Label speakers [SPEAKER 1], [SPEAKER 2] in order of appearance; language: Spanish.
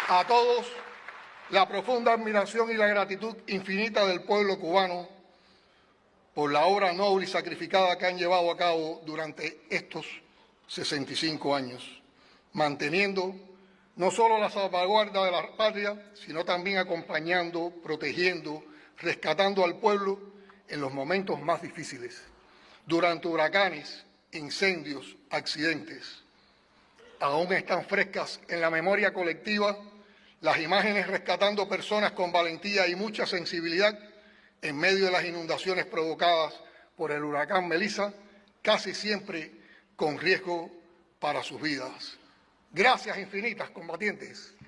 [SPEAKER 1] A todos, la profunda admiración y la gratitud infinita del pueblo cubano por la obra noble y sacrificada que han llevado a cabo durante estos 65 años, manteniendo no solo la salvaguarda de la patria, sino también acompañando, protegiendo, rescatando al pueblo en los momentos más difíciles, durante huracanes, incendios, accidentes. Aún están frescas en la memoria colectiva las imágenes rescatando personas con valentía y mucha sensibilidad en medio de las inundaciones provocadas por el huracán Melissa, casi siempre con riesgo para sus vidas. Gracias infinitas, combatientes.